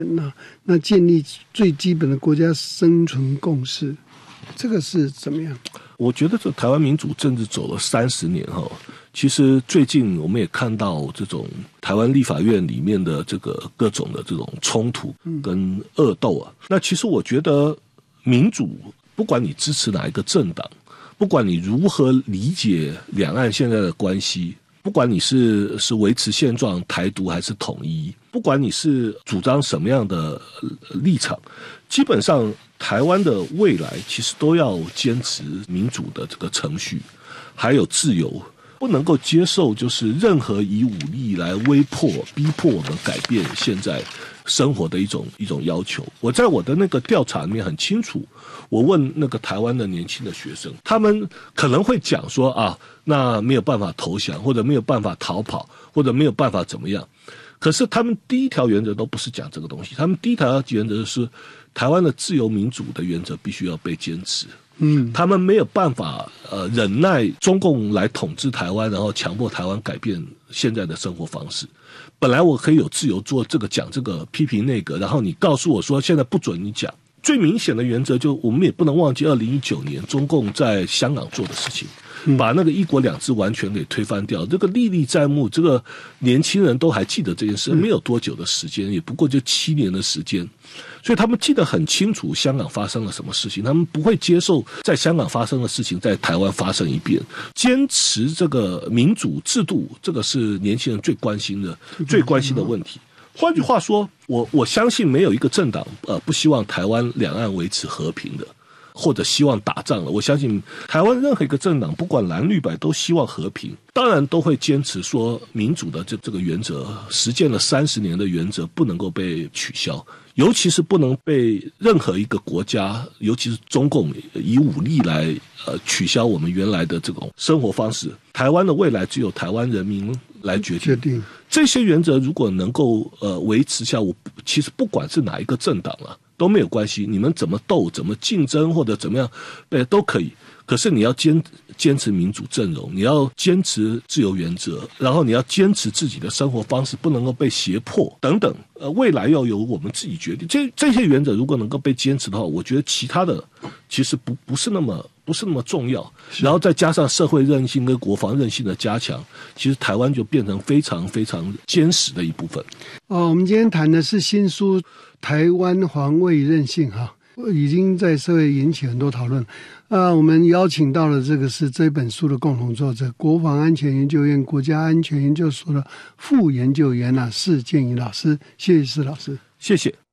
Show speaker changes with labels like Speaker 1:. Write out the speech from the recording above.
Speaker 1: 那建立最基本的国家生存共识，这个是怎么样？
Speaker 2: 我觉得这台湾民主政治走了30年其实最近我们也看到这种台湾立法院里面的这个各种的这种冲突跟恶斗啊。那其实我觉得民主，不管你支持哪一个政党，不管你如何理解两岸现在的关系，不管你是维持现状、台独还是统一，不管你是主张什么样的立场，基本上台湾的未来其实都要坚持民主的这个程序，还有自由，不能够接受就是任何以武力来威迫、逼迫我们改变现在生活的一种要求。我在我的那个调查里面很清楚，我问那个台湾的年轻的学生，他们可能会讲说啊，那没有办法投降，或者没有办法逃跑，或者没有办法怎么样。可是他们第一条原则都不是讲这个东西，他们第一条原则是台湾的自由民主的原则必须要被坚持。他们没有办法忍耐中共来统治台湾，然后强迫台湾改变现在的生活方式。本来我可以有自由做这个讲这个批评内阁，然后你告诉我说现在不准你讲。最明显的原则就我们也不能忘记2019年中共在香港做的事情，把那个一国两制完全给推翻掉，这个历历在目，这个年轻人都还记得这件事，没有多久的时间，也不过就7年的时间，所以他们记得很清楚香港发生了什么事情，他们不会接受在香港发生的事情在台湾发生一遍，坚持这个民主制度，这个是年轻人最关心的问题。换句话说，我相信没有一个政党不希望台湾两岸维持和平的，或者希望打仗了。我相信台湾任何一个政党，不管蓝绿白，都希望和平，当然都会坚持说民主的这个原则，实践了30年的原则不能够被取消，尤其是不能被任何一个国家，尤其是中共以武力来取消我们原来的这种生活方式。台湾的未来只有台湾人民来决定。这些原则如果能够维持下，我其实不管是哪一个政党都没有关系，你们怎么斗、怎么竞争或者怎么样，都可以。可是你要坚持民主阵容，你要坚持自由原则，然后你要坚持自己的生活方式，不能够被胁迫等等。未来要由我们自己决定。这些原则如果能够被坚持的话，我觉得其他的其实不是那么重要。然后再加上社会韧性跟国防韧性的加强，其实台湾就变成非常非常坚实的一部分。
Speaker 1: 我们今天谈的是新书《台湾防卫韧性》已经在社会引起很多讨论。我们邀请到了是这本书的共同作者，国防安全研究院国家安全研究所的副研究员施建仪老师。谢谢施老师。
Speaker 2: 谢谢。